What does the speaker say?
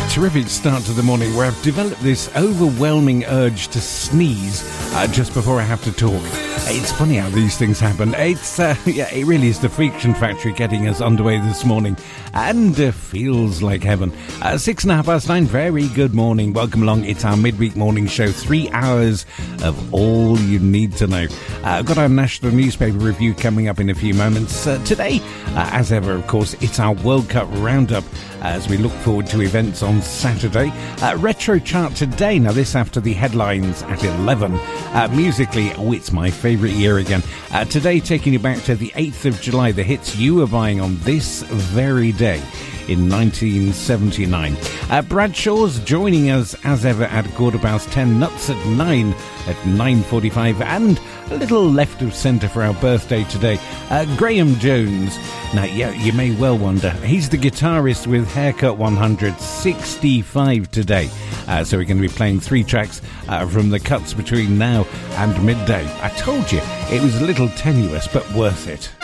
Terrific start to the morning where I've developed this overwhelming urge to sneeze just before I have to talk. It's funny how these things happen. It really is the Friction Factory getting us underway this morning, and feels like heaven. 9:06, very good morning. Welcome along. It's our midweek morning show, 3 hours of all you need to know. I've got our national newspaper review coming up in a few moments. Today, as ever, of course, it's our World Cup roundup as we look forward to events on Saturday. Retro chart today. Now this after the headlines at 11. Musically, it's my favourite year again. Today taking you back to the 8th of July, the hits you were buying on this very day in 1979. Bradshaw's joining us as ever at 10:15, Nuts at 9 at 9:45, and a little left of centre for our birthday today. Graham Jones. Now, yeah, you may well wonder, he's the guitarist with Haircut 165 today. So we're going to be playing 3 tracks from the cuts between now and midday. I told you, it was a little tenuous, but worth it.